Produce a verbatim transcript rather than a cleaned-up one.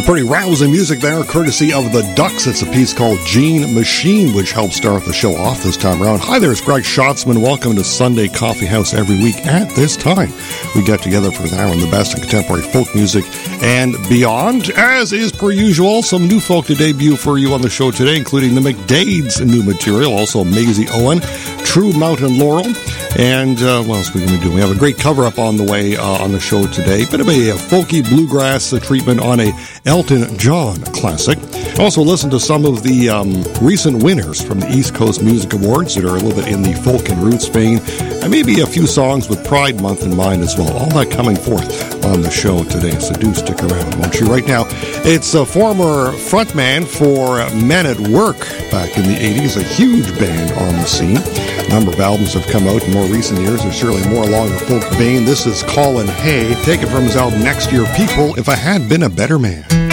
Pretty rousing music there, courtesy of the Ducks. It's a piece called Gene Machine, which helped start the show off this time around. Hi there, it's Greg Schatzman. Welcome to Sunday Coffee House every week at this time. We get together for an hour on the best in contemporary folk music and beyond. As is per usual, some new folk to debut for you on the show today, including the McDade's new material, also Maisie Owen, True Mountain Laurel, and uh, what else are we going to do? We have a great cover-up on the way uh, on the show today. Bit of a, a folky bluegrass uh, treatment on a Elton John classic. Also listen to some of the um, recent winners from the East Coast Music Awards that are a little bit in the folk and roots vein, and maybe a few songs with Pride Month in mind as well. All that coming forth on the show today, so do stick around, won't you? Right now, it's a former frontman for Men at Work back in the eighties, a huge band on the scene. A number of albums have come out in more recent years. There's certainly more along the folk vein. This is Colin Hay. Take it from his album Next Year People, If I Had Been a Better Man.